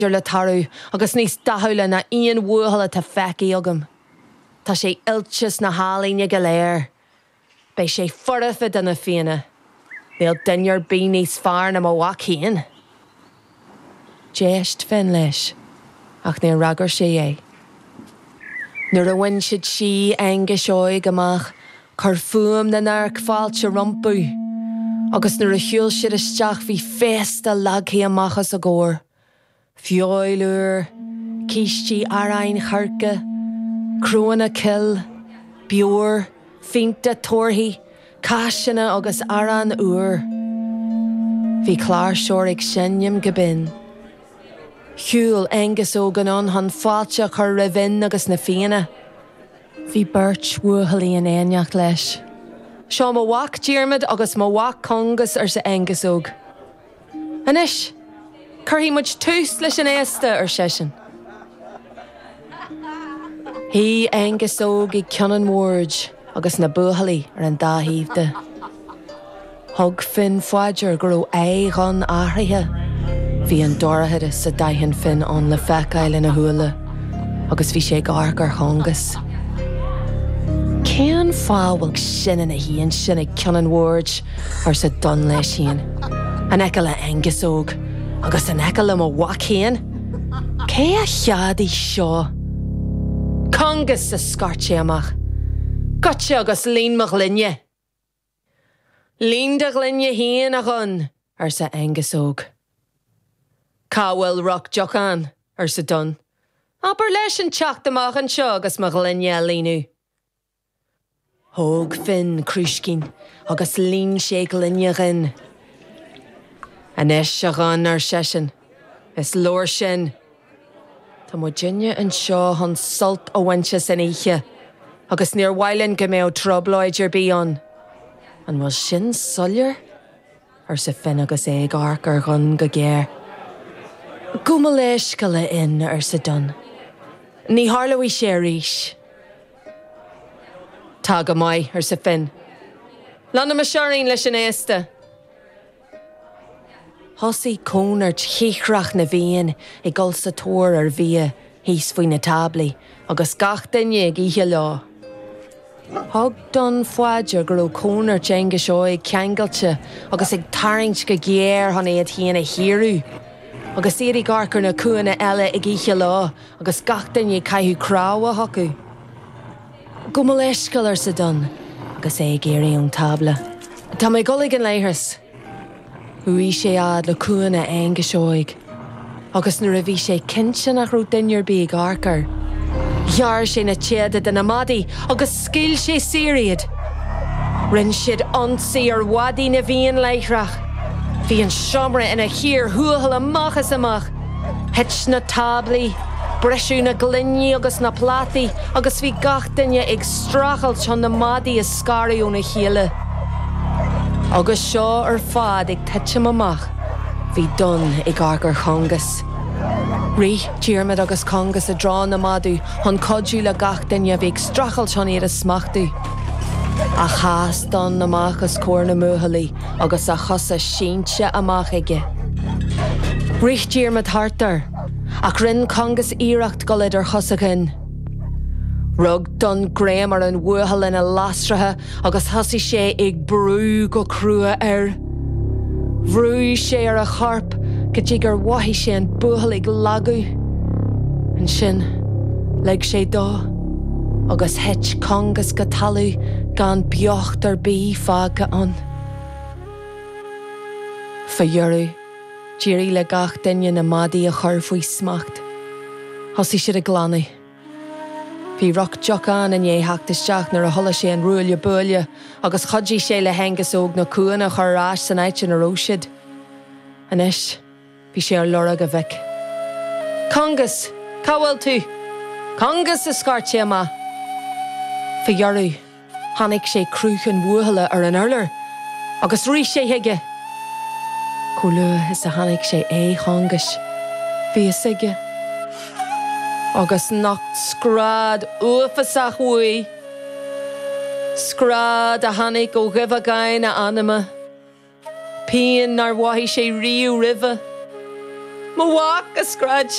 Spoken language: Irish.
le tarú agus níos dathúla na íon bhuathaile tá feici agam. Tá sé iltis na hálíne go léir. Bei sé forfid an na fianna. Níl duinear bí níos fearr na mo bhacíon. Déist fin leis, ach ní ragar sé é. Nuair a bhain siad sí aige seoig amach, chur fuam na narc fáilte rompú, agus nuair a shiúil siad isteach bhí fésta lagthaí amachchas a gcóir. Fiáilúr, cístí arainn charca, cruanna cill, bjór, fínta torthaí, cáisina agus aran úr. Bhí clár seoir ag sinneam go bin. Shiúil agus ógan an hon fáilte chur rahinn agus na fianna. Bhí beirt bhuathailí an éineach leis. Seo má bhac Diarmid agus má bhac congas ar sa agus óg. Anis, chuirhí muid tús leis an éasta ar sesin. Hí agus óg ag ceann mórd agus na buachailí ar an dáhíomhde. Thug fin foiidir gur ó é gan áthraithe. Bhí an dorathaide sa daithin fin an le feiceáil na thuaile, agus bhí sé garcar chongas. Céan fábhail sin na híon sin ag ceann mórd ar sa don leis sin. An eice le agus óg, agus an eice le mo bhacíon. Cé a cheadaí seo? Congas sa scartse amach. Gotse agus líonmach linne. Líondach linne híon a chun ar sa agus óg. Cáhfuil rock deochan ar sa don. Aber leis an teacht amach an seo agus mar linne líonú. Thóg fin cruiscín agus líon sé linne rin. Anis a gan ar sesin, is lór sin. Tá mo dinne an seo hon sult a bhaintse san íche, agus níor bhaileann go méo trobláidir bí an. An bhfuil sin soillir ar sa fin agus é garcar chun go géir. Gúma leis go le in ar sa don. Ní tharlaí sé ríis. Tá go mai ar sa fin. Lana me searín leis an éasta. Thosaí cónart chiachrach na bhíon I gol sa tóir ar bhí híos faoi na tablaí agus gach duine ag ihe lá. Thug don foiidir gur ó cónart enga seo ag ceangailte agus ag tarraingt go géir honna iad híana hiarú. Agus éirí garcar na cuana eile ag ihe lá agus gach duine caithú cráha hocu. Guma leiscail ar sa don agus é géirí an tabla. Tá mé golig an léithras. Bhuaí sé ad le cuana enga seoig. Agus nuair a bhí sé cinse nach rú duinear bí garcar. Dhear sé na téada den na madaí agus scíl sé sériad. Rinn siad ansaí ar wadaí na bhíon leithrach. Bhí an siomra ina chiar thuathal amachchas amach. Het na tablaí, breisiú na glunne agus na plataí agus bhí gach duine ag strachailt chun na madaí is scaraú na chéile. Agus seo ar fad ag teitsim amach, bhí don ag garcar chongas. Rí, Diarmid agus congas a drán na madú, hon codú le gach duine bhí ag strachailt chun iad a smachtaí. A chas don amachchas cóir na múthailí agus a chosa síntse amach aige. Rích Diarmid hartar, ach rinn congas íireacht go idir chosachin. Rug don Graham ar an bhuathail ina lasrathe agus thosaí sé ag brú go crua ar. Bhrú sé ar a charp go dtí gur waithí sé an buachail ag lagú. An sin, leig sé dó, agus het congas go talú gan beocht ar bí fága an. Fa dhearú, dírí le gach duine na madaí a chur faoi smacht. Thosaí siad a glanú. Bhí rock deochan in éthachtasteach nar a thola sé an rúile buaile agus chodí sé le hengas óg na cuana chur ráis san áit an aróisiid. Anis, bhí sé ar lora go bhic. Congas, cáhfuil tú? Congas is scartse ama. Fa dhearú, tháinig sé cruúchan bhuathaile ar an urlar, agus rí sé hiige. Cúlua is a tháinig sé é chongas. Bhí is ige. Agus nacht scrád uafasach bhuaí. Scrád a tháinig ó ghibh gain a anama. Píon nar waithí sé riú ribhe. Má bhac a scráid